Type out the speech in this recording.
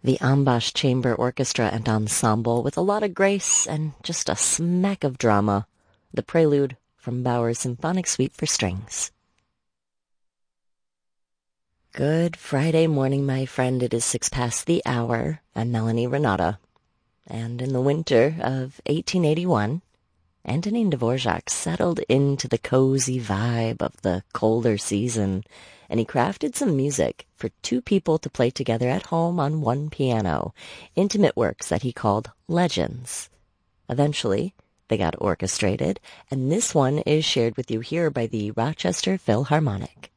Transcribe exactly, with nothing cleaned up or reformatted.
The Ambash Chamber Orchestra and Ensemble with a lot of grace and just a smack of drama. The Prelude from Bauer's Symphonic Suite for Strings. Good Friday morning, my friend. It is six past the hour. I'm Melanie Renata. And in the winter of eighteen eighty-one, Antonin Dvorak settled into the cozy vibe of the colder season, and he crafted some music for two people to play together at home on one piano, intimate works that he called legends. Eventually, they got orchestrated, and this one is shared with you here by the Rochester Philharmonic.